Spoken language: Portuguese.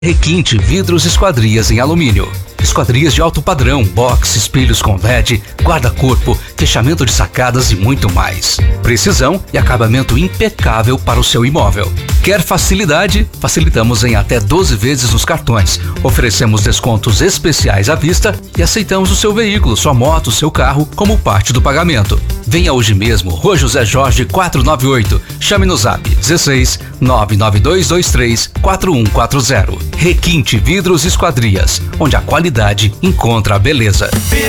Requinte Vidros Esquadrias em alumínio. Esquadrias de alto padrão, box, espelhos com LED, guarda-corpo, fechamento de sacadas e muito mais. Precisão e acabamento impecável para o seu imóvel. Quer facilidade? Facilitamos em até 12 vezes nos cartões. Oferecemos descontos especiais à vista e aceitamos o seu veículo, sua moto, seu carro como parte do pagamento. Venha hoje mesmo, Rua José Jorge 498. Chame no zap 16 99223 4140. Requinte Vidros Esquadrias, onde a qualidade encontra a beleza.